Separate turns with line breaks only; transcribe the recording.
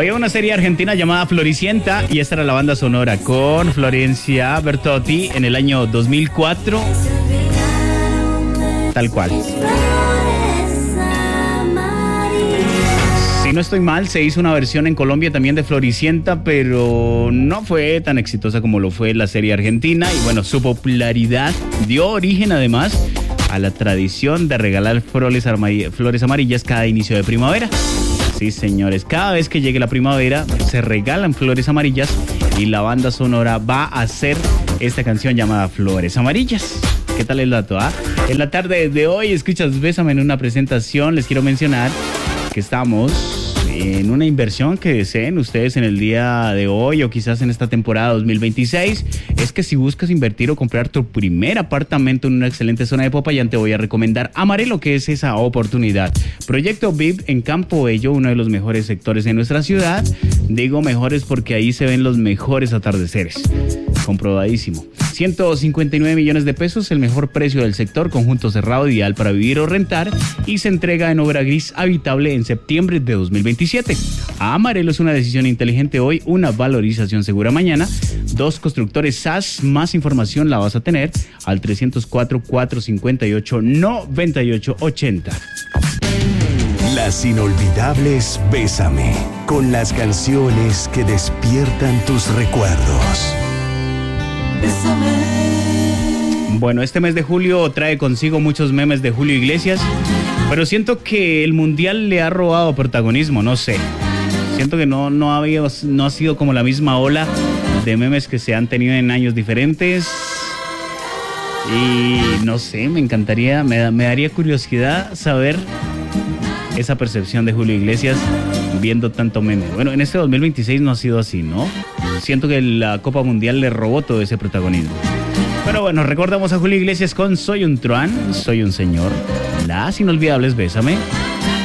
Había una serie argentina llamada Floricienta y esta era la banda sonora con Florencia Bertotti en el año 2004. Tal cual. Si no estoy mal, se hizo una versión en Colombia también de Floricienta, pero no fue tan exitosa como lo fue la serie argentina. Y bueno, su popularidad dio origen además a la tradición de regalar flores amarillas cada inicio de primavera. Sí, señores, cada vez que llegue la primavera se regalan flores amarillas y la banda sonora va a hacer esta canción llamada Flores Amarillas. ¿Qué tal el dato? En la tarde de hoy escuchas Bésame en una presentación. Les quiero mencionar que estamos en una inversión que deseen ustedes en el día de hoy o quizás en esta temporada 2026. Es que si buscas invertir o comprar tu primer apartamento en una excelente zona de Popayán, te voy a recomendar Amarelo, que es esa oportunidad. Proyecto VIP en Campo Bello, uno de los mejores sectores de nuestra ciudad. Digo mejores porque ahí se ven los mejores atardeceres. Comprobadísimo. 159 millones de pesos, el mejor precio del sector, conjunto cerrado ideal para vivir o rentar, y se entrega en obra gris habitable en septiembre de 2027. Amarelo es una decisión inteligente hoy, una valorización segura mañana. 2 constructores SAS, más información la vas a tener al 304-458-9880.
Las inolvidables Bésame, con las canciones que despiertan tus recuerdos.
Bueno, este mes de julio trae consigo muchos memes de Julio Iglesias, pero siento que el mundial le ha robado protagonismo, no sé. Siento que no ha sido como la misma ola de memes que se han tenido en años diferentes. Y no sé, me encantaría, me daría curiosidad saber esa percepción de Julio Iglesias viendo tanto meme. Bueno, en este 2026 no ha sido así, ¿no? Siento que la Copa Mundial le robó todo ese protagonismo. Pero bueno, recordamos a Julio Iglesias con Soy un truán, soy un señor. Las inolvidables Bésame.